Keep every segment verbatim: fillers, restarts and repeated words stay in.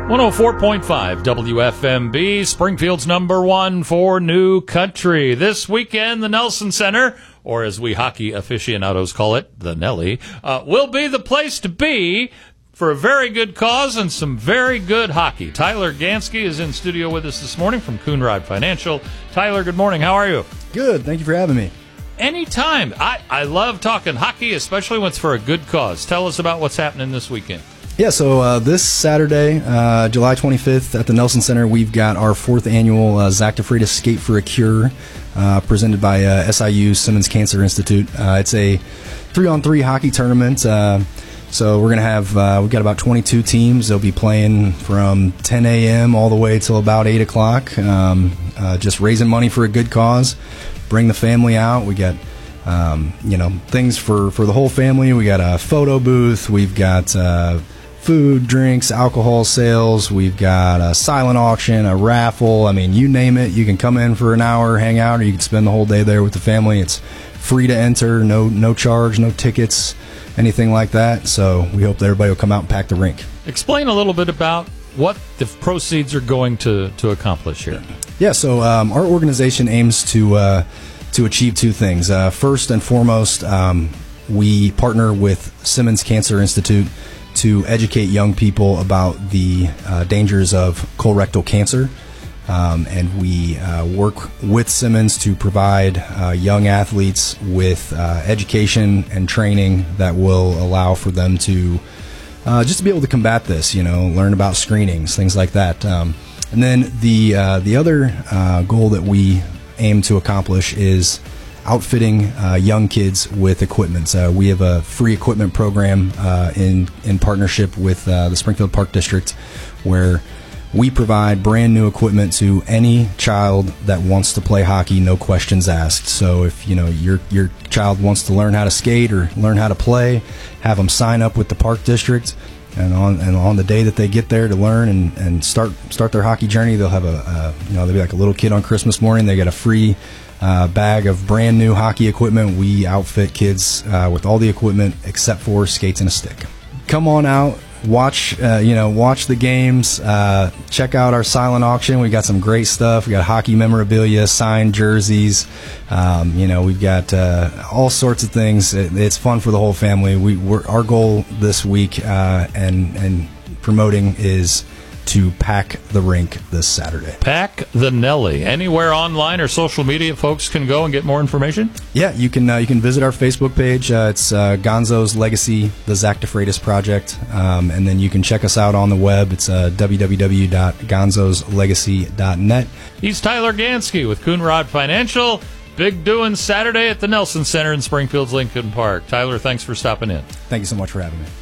one oh four point five W F M B, Springfield's number one for new country. This weekend, the Nelson Center, or as we hockey aficionados call it, the Nelly, uh, will be the place to be for a very good cause and some very good hockey. Tyler Gansky is in studio with us this morning from Coonrod Financial. Tyler, good morning. How are you? Good. Thank you for having me. Anytime. I, I love talking hockey, especially when it's for a good cause. Tell us about what's happening this weekend. Yeah, so uh, this Saturday, uh, July twenty-fifth, at the Nelson Center, we've got our fourth annual uh, Zach DeFreitas Skate for a Cure, uh, presented by uh, S I U Simmons Cancer Institute. Uh, it's a three-on-three hockey tournament. Uh, so we're going to have, uh, we've got about twenty-two teams. They'll be playing from ten a.m. all the way till about eight o'clock, um, uh, just raising money for a good cause. Bring the family out. We got um, you know, things for, for the whole family. We got a photo booth. We've got uh, food, drinks, alcohol sales. We've got a silent auction, a raffle. I mean, you name it. You can come in for an hour, hang out, or you can spend the whole day there with the family. It's free to enter, no no charge, no tickets, anything like that. So we hope that everybody will come out and pack the rink. Explain a little bit about what the proceeds are going to, to accomplish here. Yeah, so um, our organization aims to uh, to achieve two things. Uh, first and foremost, um, we partner with Simmons Cancer Institute to educate young people about the uh, dangers of colorectal cancer. Um, and we uh, work with Simmons to provide uh, young athletes with uh, education and training that will allow for them to uh, just to be able to combat this, you know, learn about screenings, things like that. Um, and then the, uh, the other uh, goal that we aim to accomplish is outfitting uh, young kids with equipment. Uh, we have a free equipment program uh, in in partnership with uh, the Springfield Park District, where we provide brand new equipment to any child that wants to play hockey, no questions asked. So if you know your your child wants to learn how to skate or learn how to play, have them sign up with the Park District, and on and on the day that they get there to learn and, and start start their hockey journey, they'll have a, a you know they'll be like a little kid on Christmas morning. They get a free Uh, bag of brand new hockey equipment. We outfit kids uh, with all the equipment except for skates and a stick. Come on out, watch uh, you know watch the games. Uh, check out our silent auction. We got some great stuff. We got hockey memorabilia, signed jerseys. Um, you know we've got uh, all sorts of things. It, it's fun for the whole family. We we're, our goal this week uh, and and promoting is to pack the rink this Saturday. Pack the Nelly. Anywhere online or social media folks can go and get more information? Yeah, you can uh, you can visit our Facebook page. Uh, it's uh, Gonzo's Legacy, the Zach DeFreitas Project. Um, and then you can check us out on the web. It's uh, w w w dot gonzos legacy dot net. He's Tyler Gansky with Coonrod Financial. Big doings Saturday at the Nelson Center in Springfield's Lincoln Park. Tyler, thanks for stopping in. Thank you so much for having me.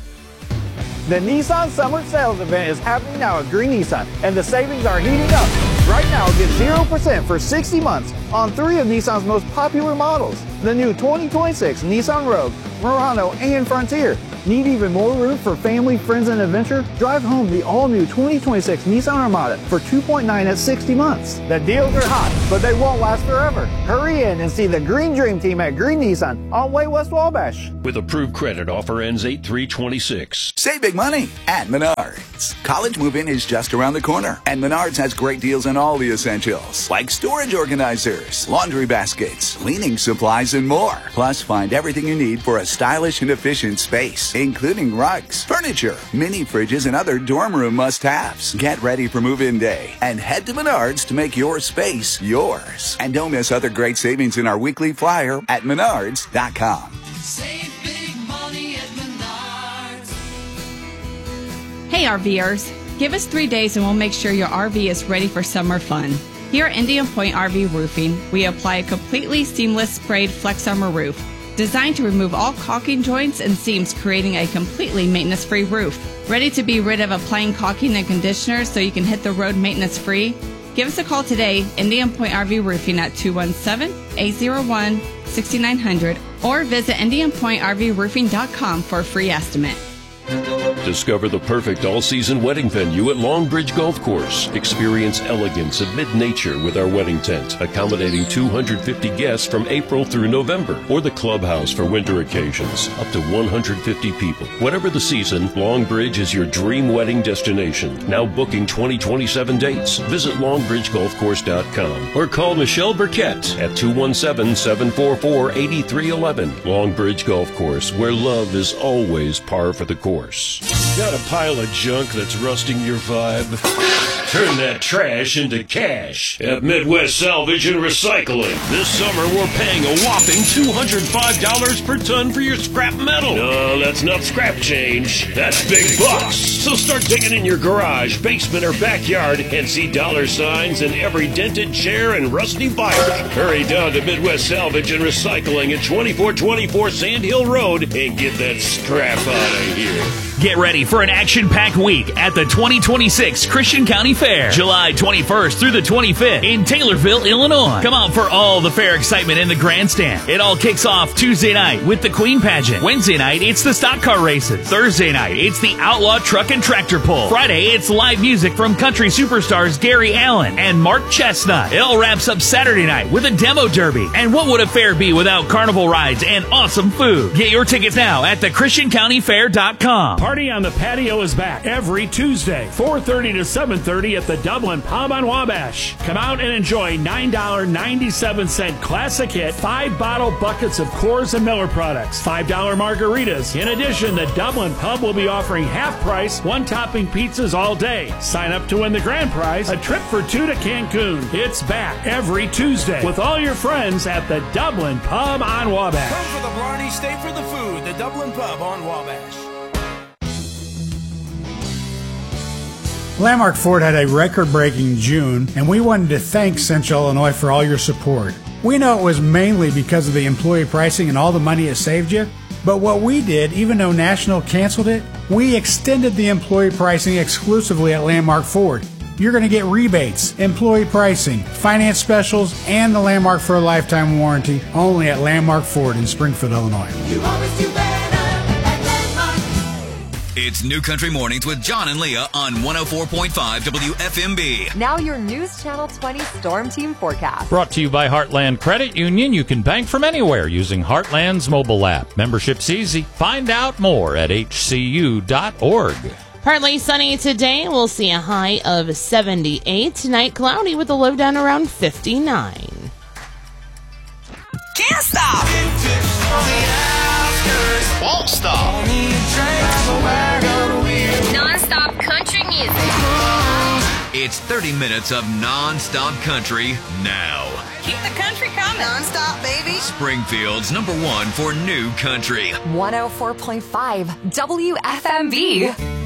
The Nissan Summer Sales Event is happening now at Green Nissan, and the savings are heating up. Right now, get zero percent for sixty months on three of Nissan's most popular models. The new twenty twenty-six Nissan Rogue, Murano, and Frontier. Need even more room for family, friends, and adventure? Drive home the all-new twenty twenty-six Nissan Armada for two point nine at sixty months. The deals are hot, but they won't last forever. Hurry in and see the Green Dream Team at Green Nissan on Way West Wabash. With approved credit, offer ends eight three twenty-six. Save big money at Menards. College move-in is just around the corner, and Menards has great deals on all the essentials, like storage organizers, laundry baskets, cleaning supplies, and more. Plus, find everything you need for a stylish and efficient space, including rugs, furniture, mini fridges, and other dorm room must-haves. Get ready for move-in day and head to Menards to make your space yours. And don't miss other great savings in our weekly flyer at menards dot com. Save big money at Menards. Hey RVers, give us three days and we'll make sure your R V is ready for summer fun. Here at Indian Point R V Roofing, we apply a completely seamless sprayed Flex Armor roof, designed to remove all caulking joints and seams, creating a completely maintenance-free roof. Ready to be rid of applying caulking and conditioner so you can hit the road maintenance-free? Give us a call today, Indian Point R V Roofing at two one seven, eight zero one, six nine zero zero or visit indian point r v roofing dot com for a free estimate. Discover the perfect all-season wedding venue at Longbridge Golf Course. Experience elegance amid nature with our wedding tent, accommodating two hundred fifty guests from April through November, or the clubhouse for winter occasions, up to one hundred fifty people. Whatever the season, Longbridge is your dream wedding destination. Now booking twenty twenty-seven dates. Visit longbridge golf course dot com or call Michelle Burkett at two one seven, seven four four, eight three one one. Longbridge Golf Course, where love is always par for the course. Got a pile of junk that's rusting your vibe? Turn that trash into cash at Midwest Salvage and Recycling. This summer, we're paying a whopping two hundred five dollars per ton for your scrap metal. No, that's not scrap change. That's big bucks. So start digging in your garage, basement, or backyard and see dollar signs in every dented chair and rusty fiber. Hurry down to Midwest Salvage and Recycling at twenty-four twenty-four Sand Hill Road and get that scrap out of here. Get ready for an action-packed week at the twenty twenty-six Christian County Fair, July twenty-first through the twenty-fifth in Taylorville, Illinois. Come out for all the fair excitement in the grandstand. It all kicks off Tuesday night with the Queen Pageant. Wednesday night, it's the stock car races. Thursday night, it's the Outlaw Truck and Tractor Pull. Friday, it's live music from country superstars Gary Allen and Mark Chestnut. It all wraps up Saturday night with a demo derby. And what would a fair be without carnival rides and awesome food? Get your tickets now at the christian county fair dot com. Party on the Patio is back every Tuesday, four thirty to seven thirty at the Dublin Pub on Wabash. Come out and enjoy nine dollars and ninety-seven cents classic hit, five bottle buckets of Coors and Miller products, five dollar margaritas. In addition, the Dublin Pub will be offering half price, one topping pizzas all day. Sign up to win the grand prize, a trip for two to Cancun. It's back every Tuesday with all your friends at the Dublin Pub on Wabash. Come for the Blarney, stay for the food. The Dublin Pub on Wabash. Landmark Ford had a record-breaking June, and we wanted to thank Central Illinois for all your support. We know it was mainly because of the employee pricing and all the money it saved you, but what we did, even though National canceled it, we extended the employee pricing exclusively at Landmark Ford. You're going to get rebates, employee pricing, finance specials, and the Landmark for a lifetime warranty only at Landmark Ford in Springfield, Illinois. You always do better at Landmark. It's New Country Mornings with John and Leah on one oh four point five W F M B. Now your News Channel twenty Storm Team forecast. Brought to you by Heartland Credit Union. You can bank from anywhere using Heartland's mobile app. Membership's easy. Find out more at h c u dot org. Partly sunny today. We'll see a high of seventy-eight. Tonight, cloudy with a low down around fifty-nine. Can't stop. Won't stop. Non-stop country music. It's thirty minutes of non-stop country now. Keep the country coming. Non-stop, baby. Springfield's number one for new country. one oh four point five W F M B.